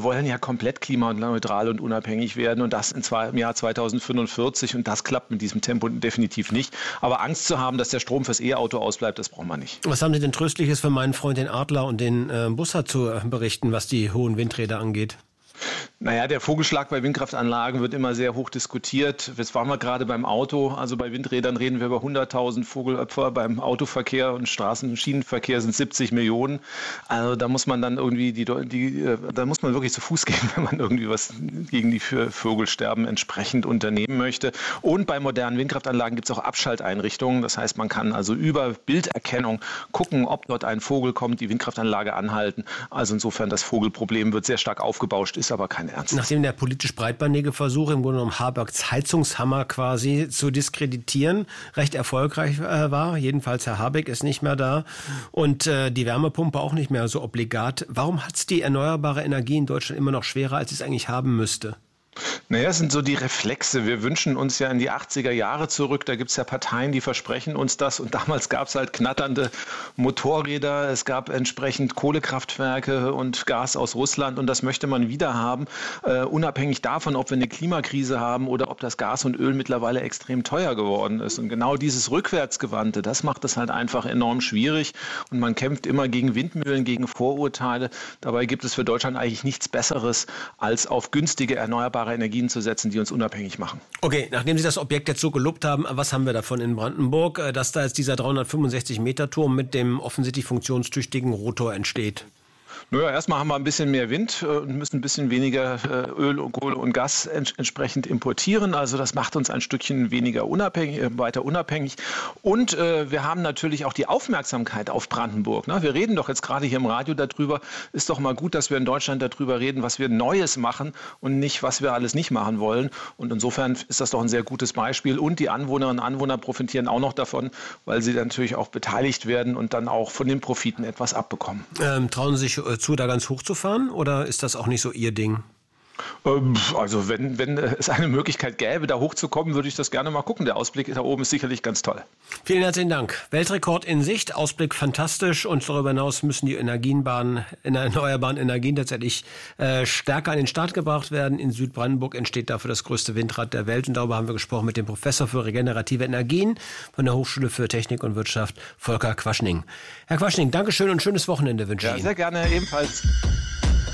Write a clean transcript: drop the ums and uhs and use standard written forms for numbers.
wollen ja komplett klimaneutral und unabhängig werden und das im Jahr 2045 und das klappt mit diesem Tempo definitiv nicht. Aber Angst zu haben, dass der Strom fürs E-Auto ausbleibt, das braucht man nicht. Was haben Sie denn Tröstliches für meinen Freund den Adler und den Bussard zu berichten, was die hohen Windräder angeht? Naja, der Vogelschlag bei Windkraftanlagen wird immer sehr hoch diskutiert. Jetzt waren wir gerade beim Auto. Also bei Windrädern reden wir über 100.000 Vogelopfer. Beim Autoverkehr und Straßen- und Schienenverkehr sind 70 Millionen. Also da muss man dann irgendwie da muss man wirklich zu Fuß gehen, wenn man irgendwie was gegen die Vogelsterben entsprechend unternehmen möchte. Und bei modernen Windkraftanlagen gibt es auch Abschalteinrichtungen. Das heißt, man kann also über Bilderkennung gucken, ob dort ein Vogel kommt, die Windkraftanlage anhalten. Also insofern das Vogelproblem wird sehr stark aufgebauscht, ist aber kein Ernst. Nachdem der politisch breitbandige Versuch, im Grunde genommen Habecks Heizungshammer quasi zu diskreditieren, recht erfolgreich war, jedenfalls Herr Habeck ist nicht mehr da und die Wärmepumpe auch nicht mehr so obligat. Warum hat es die erneuerbare Energie in Deutschland immer noch schwerer, als es eigentlich haben müsste? Naja, es sind so die Reflexe. Wir wünschen uns ja in die 80er Jahre zurück. Da gibt es ja Parteien, die versprechen uns das. Und damals gab es halt knatternde Motorräder. Es gab entsprechend Kohlekraftwerke und Gas aus Russland. Und das möchte man wieder haben, unabhängig davon, ob wir eine Klimakrise haben oder ob das Gas und Öl mittlerweile extrem teuer geworden ist. Und genau dieses Rückwärtsgewandte, das macht es halt einfach enorm schwierig. Und man kämpft immer gegen Windmühlen, gegen Vorurteile. Dabei gibt es für Deutschland eigentlich nichts Besseres, als auf günstige erneuerbare Energien zu setzen, die uns unabhängig machen. Okay, nachdem Sie das Objekt jetzt so gelobt haben, was haben wir davon in Brandenburg, dass da jetzt dieser 365-Meter-Turm mit dem offensichtlich funktionstüchtigen Rotor entsteht? Naja, erstmal haben wir ein bisschen mehr Wind und müssen ein bisschen weniger Öl, Kohle und Gas entsprechend importieren. Also das macht uns ein Stückchen weniger weiter unabhängig. Und wir haben natürlich auch die Aufmerksamkeit auf Brandenburg. Ne? Wir reden doch jetzt gerade hier im Radio darüber. Ist doch mal gut, dass wir in Deutschland darüber reden, was wir Neues machen und nicht, was wir alles nicht machen wollen. Und insofern ist das doch ein sehr gutes Beispiel. Und die Anwohnerinnen und Anwohner profitieren auch noch davon, weil sie natürlich auch beteiligt werden und dann auch von den Profiten etwas abbekommen. Trauen Sie sich zu, da ganz hoch zu fahren, oder ist das auch nicht so Ihr Ding? Also wenn es eine Möglichkeit gäbe, da hochzukommen, würde ich das gerne mal gucken. Der Ausblick da oben ist sicherlich ganz toll. Vielen herzlichen Dank. Weltrekord in Sicht, Ausblick fantastisch und darüber hinaus müssen die erneuerbaren Energien tatsächlich stärker an den Start gebracht werden. In Südbrandenburg entsteht dafür das größte Windrad der Welt und darüber haben wir gesprochen mit dem Professor für regenerative Energien von der Hochschule für Technik und Wirtschaft, Volker Quaschning. Herr Quaschning, Dankeschön und schönes Wochenende wünsche ich Ihnen. Ja, sehr gerne, ebenfalls.